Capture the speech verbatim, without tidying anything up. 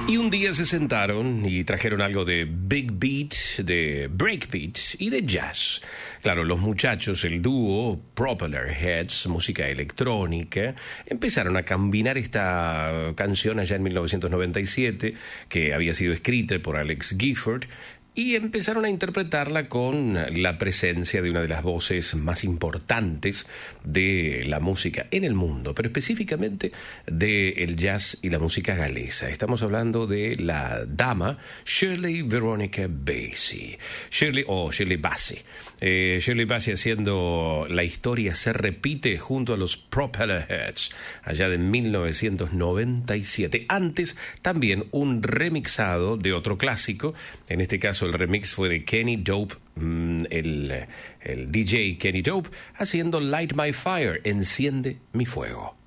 Y un día se sentaron y trajeron algo de big beat, de breakbeat y de jazz. Claro, los muchachos, el dúo Propeller Heads, música electrónica, empezaron a combinar esta canción allá en mil novecientos noventa y siete, que había sido escrita por Alex Gifford, y empezaron a interpretarla con la presencia de una de las voces más importantes de la música en el mundo, pero específicamente del jazz y la música galesa. Estamos hablando de la dama Shirley Veronica Bassey. Shirley, o oh, Shirley Bassey. Eh, Shirley Bassey haciendo La historia se repite junto a los Propeller Heads, allá de mil novecientos noventa y siete. Antes, también un remixado de otro clásico, en este caso el remix fue de Kenny Dope, el, el D J Kenny Dope, haciendo Light My Fire, Enciende mi Fuego.